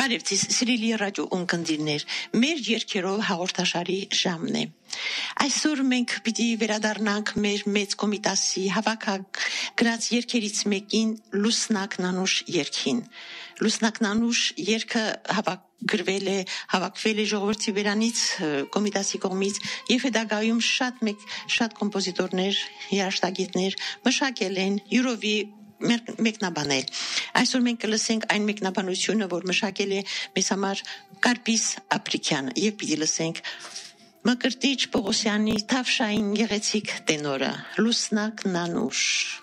Բարև ձեզ, սիրելի ռադիո ունկնդիրներ, մեր երկերով հաղորդաշարի ժամն է։ Այսօր մենք պիտի վերադառնանք մեր մեծ կոմիտասի հավաքագրած երկերից մեկին Լուսնակնանուշ երկին։ Լուսնակնանուշ երկը հավաքվել է ժողովրդի վերանից կոմիտասի կողմից եւ հետագայում շատ կոմպոզիտորներ, երաժշտագետներ մշակել են յուրովի մեկնաբանել։ Այսօր մենք կլսենք այն մեկնաբանությունը, որ մշակել է մեզ համար Կարպիս Ապրիկյանը, եւ պիտի լսենք Մկրտիչ Պողոսյանի Թավշային գեղեցիկ տենորը Լուսնակնանուշ։